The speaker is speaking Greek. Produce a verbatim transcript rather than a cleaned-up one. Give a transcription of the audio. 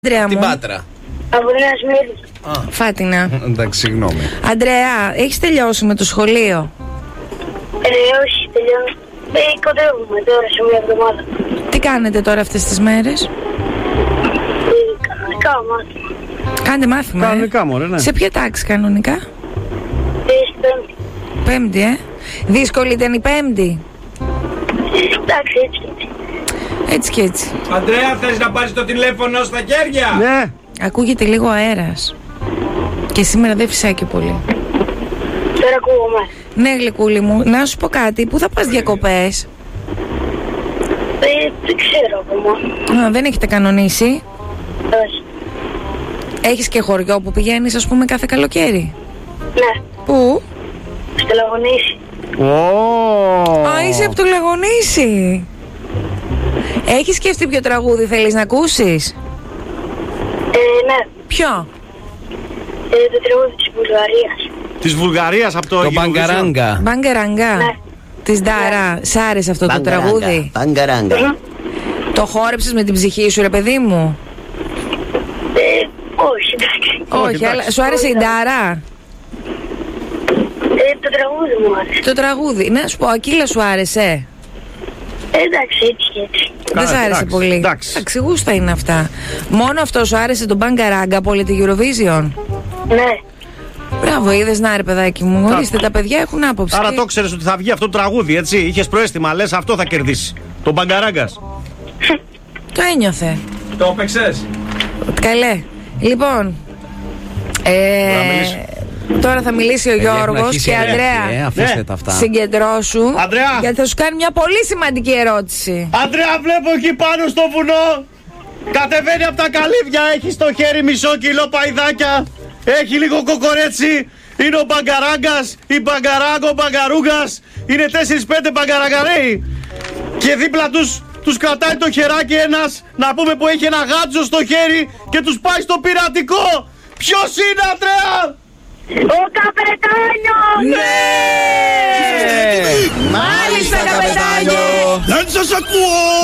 Αντρέα Την μου. Πάτρα. Από Νέα Σμύρνη. Φάτινα. Εντάξει, συγγνώμη. Αντρέα, έχεις τελειώσει με το σχολείο? Ε, όχι, τελειώνω. Ε, κοντεύουμε τώρα σε μια εβδομάδα. Τι κάνετε τώρα αυτές τις μέρες? Ε, κανονικά μάθημα. Κάνετε μάθημα, Κανονικά, ε? μωρέ, ναι. Σε ποια τάξη κανονικά? Ε, στην Πέμπτη. Πέμπτη, ε? Δύσκολη ήταν η Πέμπτη? Ε, εντάξει, έτσι και έτσι. Έτσι και έτσι. Αντρέα, θες να πάρεις το τηλέφωνο στα χέρια? Ναι. Ακούγεται λίγο αέρας. Και σήμερα δεν φυσάει και πολύ. Τώρα ακούγομαι. Ναι, γλυκούλη μου, να σου πω κάτι. Πού θα πας διακοπές? Ε, δεν ξέρω ακόμα. Α, δεν έχετε κανονίσει? Όχι. Έχεις και χωριό που πηγαίνεις, ας πούμε, κάθε καλοκαίρι? Ναι, Πού? στο Λαγωνίσι. Ω. Α, είσαι από το Λαγωνίσι. Έχεις σκεφτεί ποιο τραγούδι θέλεις να ακούσεις? Ε, ναι. Ποιο? Ε, το τραγούδι της Βουλγαρίας. Της Βουλγαρίας από το Το Eurovision. Μπαγκαράγκα. Μπαγκαραγκά. Ναι. Της Ντάρα. Σ' άρεσε αυτό το τραγούδι? Μπαγκαράγκα. Ε, Το χόρεψες με την ψυχή σου, ρε παιδί μου? ε, όχι, εντάξει. Όχι, εντάξει. αλλά σου άρεσε η Ντάρα? Ε, το τραγούδι μου άρεσε. Το τραγούδι. Να σου πω, Ακύλα σου άρεσε? Ε, εντάξει, έτσι και έτσι. Δεν σ' άρεσε εντάξει, πολύ. εντάξει. Εντάξει, γούστα είναι αυτά. Μόνο αυτό σου άρεσε το Μπαγκαράγκα από όλη τη Eurovision? Ναι. Μπράβο, είδες να ρε παιδάκι μου. Ορίστε, τα παιδιά έχουν άποψη. Άρα Και- το ξέρεις ότι θα βγει αυτό το τραγούδι, έτσι. Είχες προαίσθημα, λες αυτό θα κερδίσει. Το Μπαγκαράγκας. Το ένιωθε. Το έπαιξες? Καλέ. Λοιπόν. Ε, Να μιλήσει. τώρα θα μιλήσει ο Γιώργος και Αντρέα. Ε, αφήστε Ναι. τα αυτά. Συγκεντρώσου. Αντρέα. Γιατί θα σου κάνει μια πολύ σημαντική ερώτηση. Αντρέα, βλέπω εκεί πάνω στο βουνό. Κατεβαίνει από τα καλύβια, έχει στο χέρι μισό κιλό παϊδάκια. Έχει λίγο κοκορέτσι. Είναι ο Μπαγκαράγκας, η Μπαγκαράγκο, ο Μπαγκαρούγκας. Είναι τέσσερις πέντε μπαγκαραγκαρέοι. Και δίπλα τους, τους κρατάει το χεράκι ένας, να πούμε που έχει ένα γάτσο στο χέρι και τους πάει στο πειρατικό. Ποιος είναι, Αντρέα? Ο Καπετάνιος! Ναι! Μάλιστα, καπετάνιο! Δεν σας ακούω!